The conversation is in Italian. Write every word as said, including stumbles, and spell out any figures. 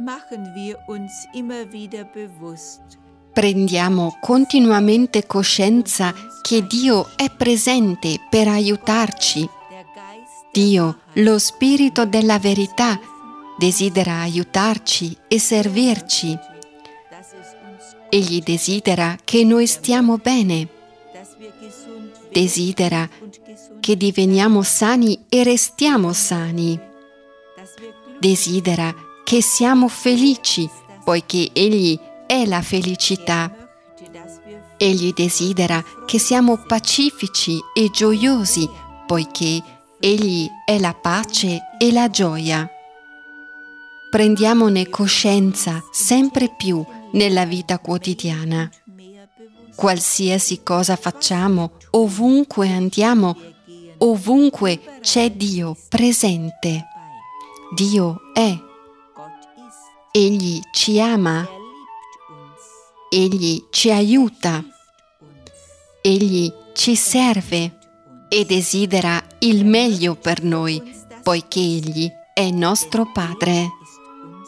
machen wir uns immer wieder bewusst. Prendiamo continuamente coscienza che Dio è presente per aiutarci. Dio, lo Spirito della verità, desidera aiutarci e servirci. Egli desidera che noi stiamo bene. Desidera che diveniamo sani e restiamo sani. Desidera che siamo felici, poiché Egli è la felicità. Egli desidera che siamo pacifici e gioiosi, poiché Egli è la pace e la gioia. Prendiamone coscienza sempre più nella vita quotidiana. Qualsiasi cosa facciamo, ovunque andiamo, ovunque c'è Dio presente. Dio è. Egli ci ama. Egli ci aiuta. Egli ci serve e desidera il meglio per noi, poiché Egli è nostro Padre.